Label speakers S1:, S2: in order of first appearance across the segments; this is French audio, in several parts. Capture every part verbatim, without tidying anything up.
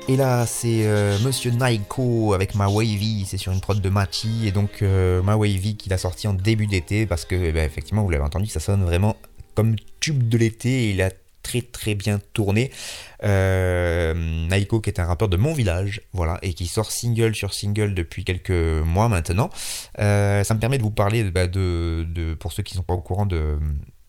S1: Et là, c'est euh, Monsieur Naiko avec Ma Wavy, c'est sur une prod de Machi, et donc euh, Ma Wavy qu'il a sorti en début d'été, parce que, eh ben, effectivement, vous l'avez entendu, ça sonne vraiment comme tube de l'été, et il a très très bien tourné. Euh, Naiko qui est un rappeur de mon village, voilà, et qui sort single sur single depuis quelques mois maintenant. Euh, ça me permet de vous parler bah, de, de, pour ceux qui ne sont pas au courant de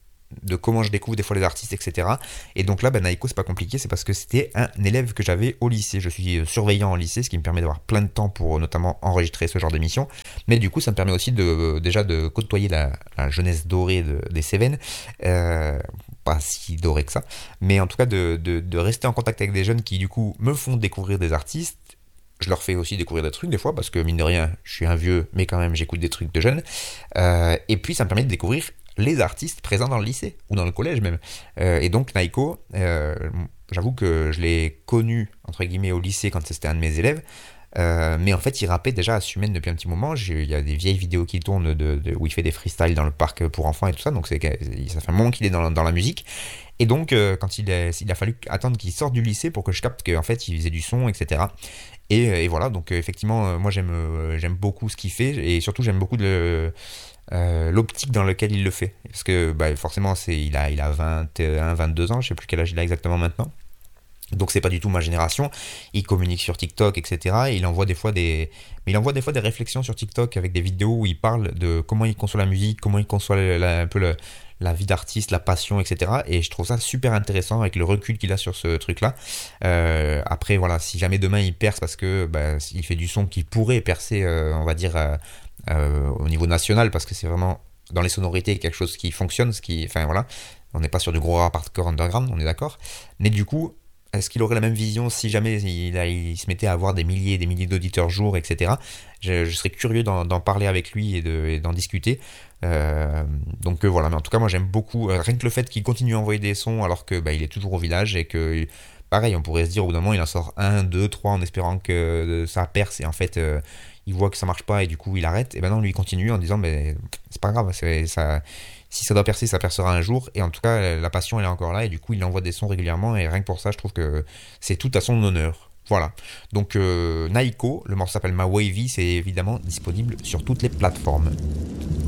S1: de comment je découvre des fois les artistes, et cetera. Et donc là, bah, Naiko, c'est pas compliqué, c'est parce que c'était un élève que j'avais au lycée. Je suis surveillant en lycée, ce qui me permet d'avoir plein de temps pour notamment enregistrer ce genre d'émission. Mais du coup, ça me permet aussi de déjà de côtoyer la, la jeunesse dorée de, des Cévennes. Euh, pas si dorée que ça. Mais en tout cas, de, de, de rester en contact avec des jeunes qui, du coup, me font découvrir des artistes. Je leur fais aussi découvrir des trucs des fois, parce que mine de rien, je suis un vieux, mais quand même, j'écoute des trucs de jeunes. Euh, et puis, ça me permet de découvrir les artistes présents dans le lycée, ou dans le collège même. Euh, et donc, Naiko, euh, j'avoue que je l'ai connu, entre guillemets, au lycée quand c'était un de mes élèves. Euh, mais en fait, il rappait déjà à Sumène depuis un petit moment. J'ai- Il y a des vieilles vidéos qui tournent de, de- où il fait des freestyles dans le parc pour enfants et tout ça. Donc, c'est, ça fait un moment qu'il est dans, dans la musique. Et donc, euh, quand il, est, il a fallu attendre qu'il sorte du lycée pour que je capte qu'en fait, il faisait du son, et cetera. Et, et voilà, donc euh, effectivement, euh, moi j'aime euh, j'aime beaucoup ce qu'il fait et surtout j'aime beaucoup le, euh, l'optique dans laquelle il le fait. Parce que bah, forcément, c'est, il a, il a vingt et un, vingt-deux ans, je sais plus quel âge il a exactement maintenant. Donc c'est pas du tout ma génération. Il communique sur TikTok, et cetera. Et il envoie des fois des, mais il envoie des fois des réflexions sur TikTok avec des vidéos où il parle de comment il conçoit la musique, comment il conçoit la- la- un peu le- la vie d'artiste, la passion, et cetera. Et je trouve ça super intéressant avec le recul qu'il a sur ce truc-là. Euh, après voilà, si jamais demain il perce parce que bah, il fait du son qui pourrait percer, euh, on va dire euh, euh, au niveau national, parce que c'est vraiment dans les sonorités quelque chose qui fonctionne, ce qui, enfin voilà, on n'est pas sur du gros rap hardcore underground, on est d'accord. Mais du coup, est-ce qu'il aurait la même vision si jamais il, a- il se mettait à avoir des milliers et des milliers d'auditeurs jour, et cetera. Je, je serais curieux d'en, d'en parler avec lui et, de, et d'en discuter. Euh, donc euh, voilà, mais en tout cas, moi j'aime beaucoup, euh, rien que le fait qu'il continue à envoyer des sons alors que bah, il est toujours au village et que, pareil, on pourrait se dire au bout d'un moment, il en sort un, deux, trois en espérant que euh, ça perce et en fait, euh, il voit que ça marche pas et du coup il arrête. Et ben non, lui il continue en disant, mais c'est pas grave, c'est, ça, si ça doit percer, ça percera un jour. Et en tout cas, la passion, elle est encore là. Et du coup, il envoie des sons régulièrement. Et rien que pour ça, je trouve que c'est tout à son honneur. Voilà. Donc, euh, Naiko, le morceau s'appelle Ma Wavy. C'est évidemment disponible sur toutes les plateformes.